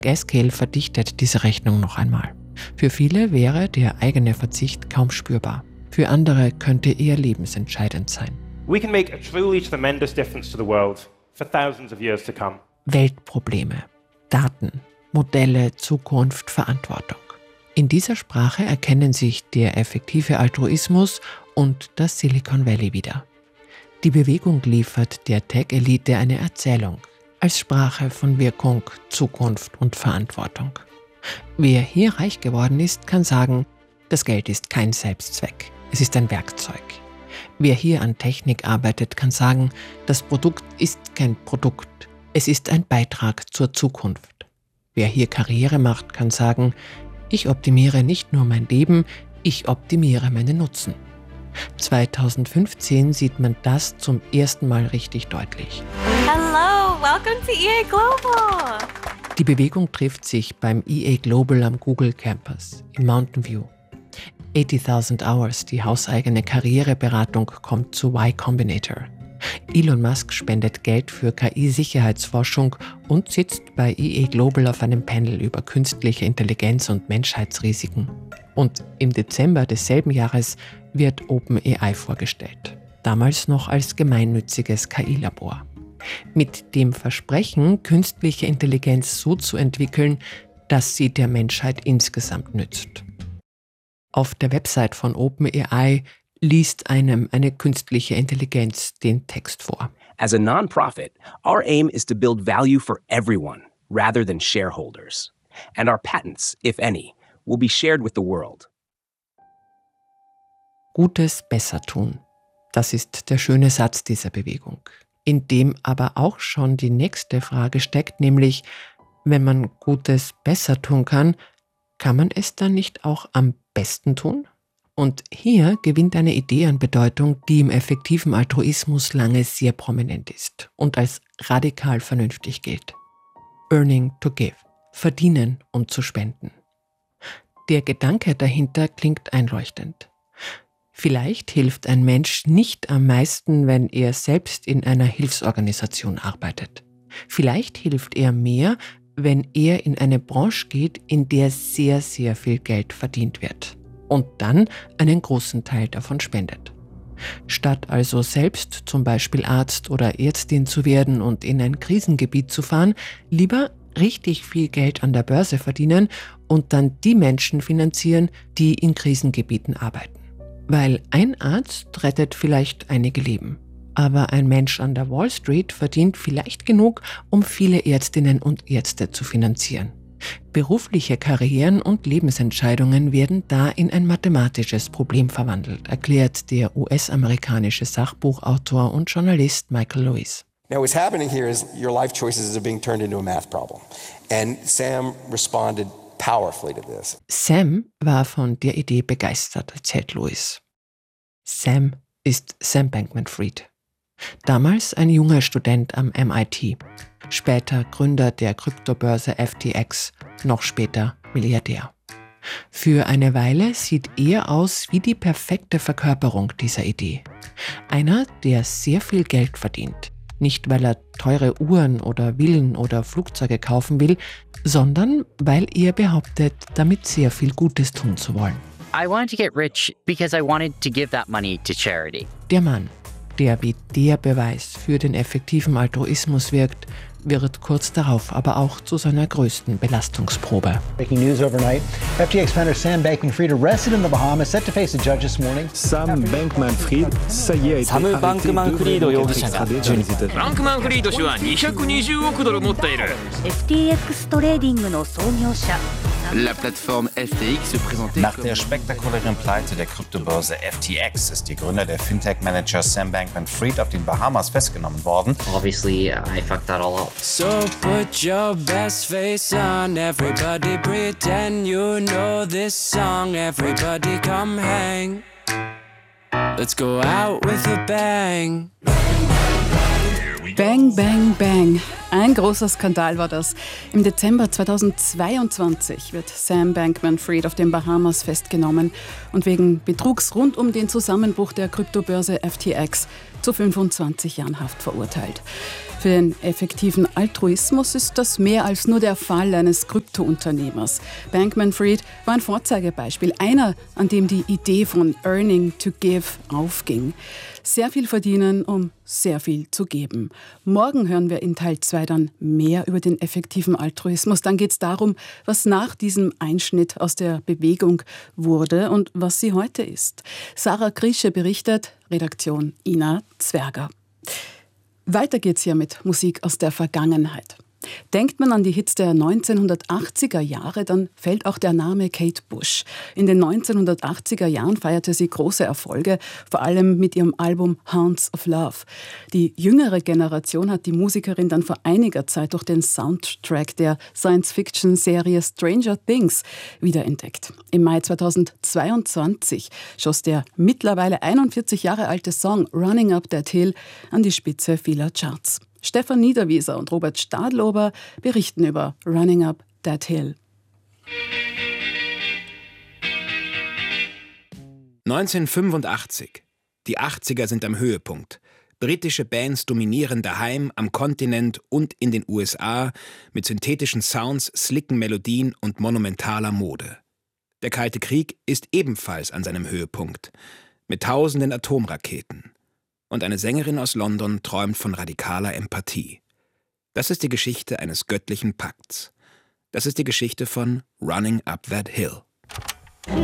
Gaskill verdichtet diese Rechnung noch einmal. Für viele wäre der eigene Verzicht kaum spürbar. Für andere könnte er lebensentscheidend sein. We can make a truly tremendous difference to the world for thousands of years to come. Weltprobleme, Daten, Modelle, Zukunft, Verantwortung. In dieser Sprache erkennen sich der effektive Altruismus und das Silicon Valley wieder. Die Bewegung liefert der Tech-Elite eine Erzählung als Sprache von Wirkung, Zukunft und Verantwortung. Wer hier reich geworden ist, kann sagen, das Geld ist kein Selbstzweck, es ist ein Werkzeug. Wer hier an Technik arbeitet, kann sagen, das Produkt ist kein Produkt, es ist ein Beitrag zur Zukunft. Wer hier Karriere macht, kann sagen, ich optimiere nicht nur mein Leben, ich optimiere meinen Nutzen. 2015 sieht man das zum ersten Mal richtig deutlich. Hello, welcome to EA Global. Die Bewegung trifft sich beim EA Global am Google Campus in Mountain View. 80.000 Hours, die hauseigene Karriereberatung, kommt zu Y Combinator. Elon Musk spendet Geld für KI-Sicherheitsforschung und sitzt bei EA Global auf einem Panel über künstliche Intelligenz und Menschheitsrisiken. Und im Dezember desselben Jahres wird OpenAI vorgestellt, damals noch als gemeinnütziges KI-Labor. Mit dem Versprechen, künstliche Intelligenz so zu entwickeln, dass sie der Menschheit insgesamt nützt. Auf der Website von OpenAI liest einem eine künstliche Intelligenz den Text vor. As a non-profit, our aim is to build value for everyone rather than shareholders. And our patents, if any, will be shared with the world. Gutes besser tun. Das ist der schöne Satz dieser Bewegung, in dem aber auch schon die nächste Frage steckt, nämlich, wenn man Gutes besser tun kann man es dann nicht auch am besten tun? Und hier gewinnt eine Idee an Bedeutung, die im effektiven Altruismus lange sehr prominent ist und als radikal vernünftig gilt. Earning to give. Verdienen, um zu spenden. Der Gedanke dahinter klingt einleuchtend. Vielleicht hilft ein Mensch nicht am meisten, wenn er selbst in einer Hilfsorganisation arbeitet. Vielleicht hilft er mehr, wenn er in eine Branche geht, in der sehr, sehr viel Geld verdient wird und dann einen großen Teil davon spendet. Statt also selbst zum Beispiel Arzt oder Ärztin zu werden und in ein Krisengebiet zu fahren, lieber richtig viel Geld an der Börse verdienen und dann die Menschen finanzieren, die in Krisengebieten arbeiten. Weil ein Arzt rettet vielleicht einige Leben. Aber ein Mensch an der Wall Street verdient vielleicht genug, um viele Ärztinnen und Ärzte zu finanzieren. Berufliche Karrieren und Lebensentscheidungen werden da in ein mathematisches Problem verwandelt, erklärt der US-amerikanische Sachbuchautor und Journalist Michael Lewis. Now what's happening here is your life choices are being turned into a math problem. And Sam responded powerfully to this. Sam war von der Idee begeistert, erzählt Lewis. Sam ist Sam Bankman-Fried. Damals ein junger Student am MIT, später Gründer der Kryptobörse FTX, noch später Milliardär. Für eine Weile sieht er aus wie die perfekte Verkörperung dieser Idee. Einer, der sehr viel Geld verdient. Nicht, weil er teure Uhren oder Villen oder Flugzeuge kaufen will, sondern weil er behauptet, damit sehr viel Gutes tun zu wollen. I wanted to get rich because I wanted to give that money to charity. Der Mann, der wie der Beweis für den effektiven Altruismus wirkt, wird kurz darauf aber auch zu seiner größten Belastungsprobe. Breaking news overnight. FTX founder Sam Bankman-Fried arrested in the Bahamas, set to face a judge this morning. Sam Bankman-Fried, ça y est, サム・バンクマンフリード容疑者が 12バンクマンフリード氏は220億ドル持っている FTX トレーディングの創業者 La plateforme FTX se présentait Nach der spektakulären Pleite der Kryptobörse FTX ist der Gründer der Fintech-Manager Sam Bankman-Fried auf den Bahamas festgenommen worden. Obviously, I fucked that all up. So put your best face on, everybody pretend you know this song, everybody come hang. Let's go out with a bang. Bang, bang, bang. Ein großer Skandal war das. Im Dezember 2022 wird Sam Bankman-Fried auf den Bahamas festgenommen und wegen Betrugs rund um den Zusammenbruch der Kryptobörse FTX zu 25 Jahren Haft verurteilt. Für den effektiven Altruismus ist das mehr als nur der Fall eines Kryptounternehmers. Bankman-Fried war ein Vorzeigebeispiel, einer, an dem die Idee von Earning to Give aufging. Sehr viel verdienen, um sehr viel zu geben. Morgen hören wir in Teil 2 dann mehr über den effektiven Altruismus. Dann geht es darum, was nach diesem Einschnitt aus der Bewegung wurde und was sie heute ist. Sarah Krische berichtet, Redaktion Ina Zwerger. Weiter geht's hier mit Musik aus der Vergangenheit. Denkt man an die Hits der 1980er Jahre, dann fällt auch der Name Kate Bush. In den 1980er Jahren feierte sie große Erfolge, vor allem mit ihrem Album Hounds of Love. Die jüngere Generation hat die Musikerin dann vor einiger Zeit durch den Soundtrack der Science-Fiction-Serie Stranger Things wiederentdeckt. Im Mai 2022 schoss der mittlerweile 41 Jahre alte Song Running Up That Hill an die Spitze vieler Charts. Stefan Niederwieser und Robert Stadlober berichten über Running Up That Hill. 1985. Die 80er sind am Höhepunkt. Britische Bands dominieren daheim, am Kontinent und in den USA mit synthetischen Sounds, slicken Melodien und monumentaler Mode. Der Kalte Krieg ist ebenfalls an seinem Höhepunkt, mit tausenden Atomraketen. Und eine Sängerin aus London träumt von radikaler Empathie. Das ist die Geschichte eines göttlichen Pakts. Das ist die Geschichte von Running Up That Hill.